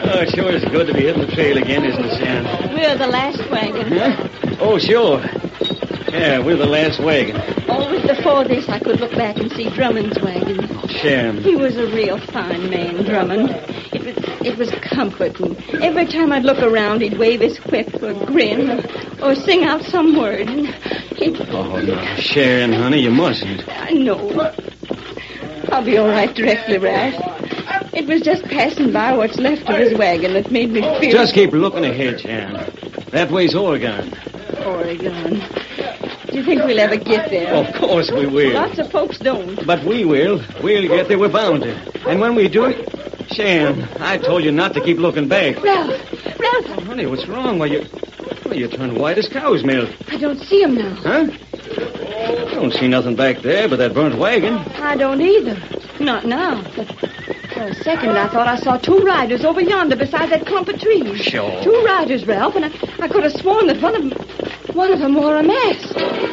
Oh, it sure is good to be hitting the trail again, isn't it, Sam? We're the last wagon. Huh? Oh, sure. Yeah, we're the last wagon. Always before this, I could look back and see Drummond's wagon. Sam. He was a real fine man, Drummond. It was comforting. Every time I'd look around, he'd wave his whip or grin or sing out some word. And Oh, no. Sharon, honey, you mustn't. I know. I'll be all right directly, Ralph. It was just passing by what's left of his wagon that made me feel... Just keep looking ahead, Sam. That way's Oregon. Oregon. Do you think we'll ever get there? Of course we will. Lots of folks don't. But we will. We'll get there. We're bound to. And when we do... Sam, I told you not to keep looking back. Ralph! Oh, honey, what's wrong? Well, you turned white as cow's milk. I don't see him now. Huh? I don't see nothing back there but that burnt wagon. I don't either. Not now. But for a second, I thought I saw two riders over yonder beside that clump of trees. Sure. Two riders, Ralph, and I could have sworn that one of them wore a mask.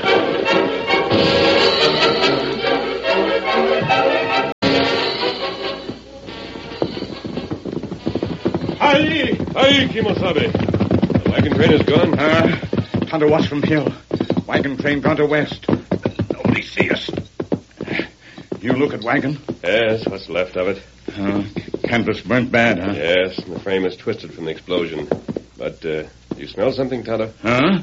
Aye, Kimosabe. The wagon train is gone. Tonto watch from hill. Wagon train gone to west. Nobody see us. You look at wagon? Yes, what's left of it. Canvas burnt bad, huh? Yes, and the frame is twisted from the explosion. But, you smell something, Tonto? Huh?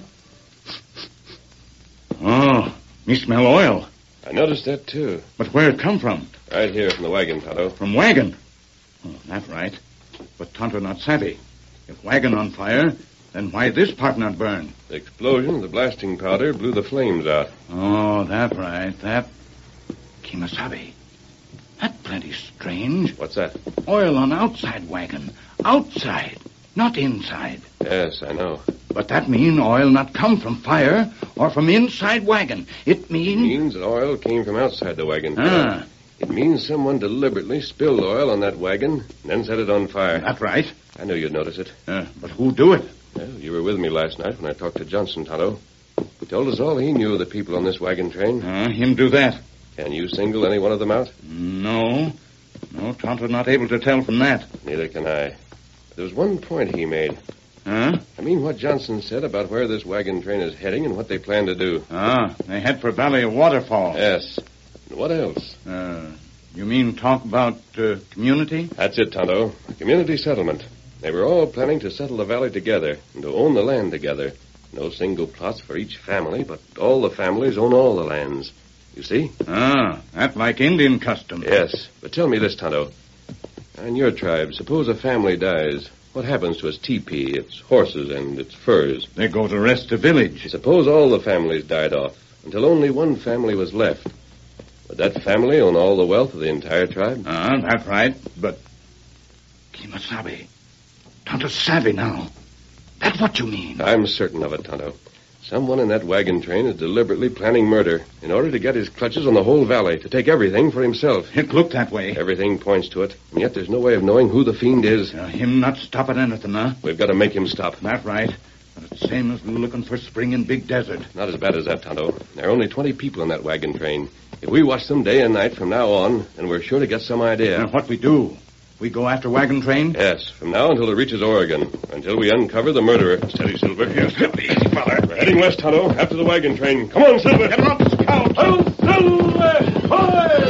Oh, me smell oil. I noticed that, too. But where it come from? Right here from the wagon, Tonto. From wagon? Oh, that's right. But Tonto not savvy. If wagon on fire, then why this part not burn? The explosion of the blasting powder blew the flames out. Oh, that right. That... Kimasabi. That plenty strange. What's that? Oil on outside wagon. Outside, not inside. Yes, I know. But that mean oil not come from fire or from inside wagon. It means that oil came from outside the wagon. It means someone deliberately spilled oil on that wagon and then set it on fire. That's right. I knew you'd notice it. But who do it? Well, you were with me last night when I talked to Johnson, Tonto. He told us all he knew of the people on this wagon train. Him do that. Can you single any one of them out? No. No, Tonto not able to tell from that. Neither can I. There was one point he made. Huh? I mean what Johnson said about where this wagon train is heading and what they plan to do. They head for Valley of Waterfall. Yes. And what else? You mean talk about community? That's it, Tonto. A community settlement. They were all planning to settle the valley together and to own the land together. No single plots for each family, but all the families own all the lands. You see? That like Indian custom. Yes. But tell me this, Tonto. In your tribe, suppose a family dies. What happens to its teepee, its horses, and its furs? They go to rest the village. Suppose all the families died off until only one family was left. Would that family own all the wealth of the entire tribe? That's right. But Kimasabi, Tonto savvy now. That's what you mean. I'm certain of it, Tonto. Someone in that wagon train is deliberately planning murder in order to get his clutches on the whole valley, to take everything for himself. It looked that way. Everything points to it, and yet there's no way of knowing who the fiend is. Him not stop at anything, huh? We've got to make him stop. That's right. But it's same as we're looking for spring in Big Desert. Not as bad as that, Tonto. There are only 20 people in that wagon train. If we watch them day and night from now on, then we're sure to get some idea. What we do? We go after wagon train? Yes, from now until it reaches Oregon. Until we uncover the murderer. Steady, Silver. Yes, easy, fella. We're heading west, Tonto, after the wagon train. Come on, Silver. Get him up, scout. Oh, Silver! Hoy!